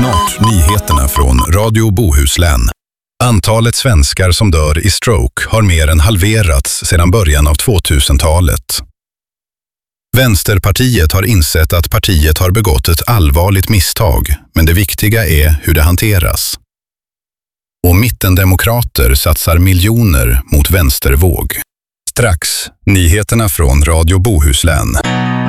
Snart nyheterna från Radio Bohuslän. Antalet svenskar som dör i stroke har mer än halverats sedan början av 2000-talet. Vänsterpartiet har insett att partiet har begått ett allvarligt misstag, men det viktiga är hur det hanteras. Och mittendemokrater satsar miljoner mot vänstervåg. Strax, nyheterna från Radio Bohuslän.